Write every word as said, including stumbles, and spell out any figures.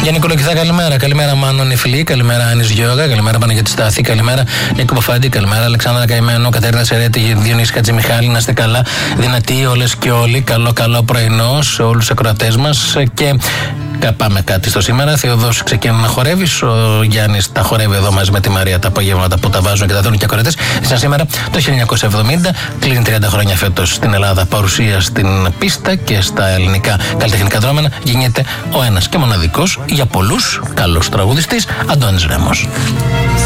Γιάννη Κολοκυθά, καλημέρα. Καλημέρα, Μάνο Νιφλή. Καλημέρα, Άνης Γιώγα. Καλημέρα, Παναγιώτη Στάθη. Καλημέρα, Νίκο Παφάντη. Καλημέρα, Αλεξάνδρα Καημένο. Κατέρινα Σερέτη. Διονύση Χατζημιχάλη. Να είστε καλά. Δυνατοί όλες και όλοι. Καλό, καλό πρωινό σε όλους τους ακροατές μας. Και πάμε κάτι στο σήμερα. Θεοδός ξεκινά να χορεύει. Ο Γιάννης τα χορεύει εδώ μαζί με τη Μαρία τα απογεύματα που τα βάζουν και τα δίνουν και ακροατές. Σαν σήμερα το χίλια εννιακόσια εβδομήντα κλείνει τριάντα χρόνια φέτος στην Ελλάδα παρουσία στην πίστα και στα ελληνικά καλλιτεχνικά δρόμενα. Γεννιέται ο ένας και μοναδικός για πολλούς καλός τραγουδιστής, Αντώνης Ρέμος.